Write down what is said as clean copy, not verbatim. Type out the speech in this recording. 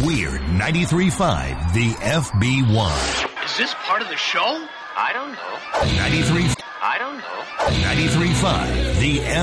We're 93.5, the FB1. Is this part of the show? I don't know. 93. I don't know. 93.5, the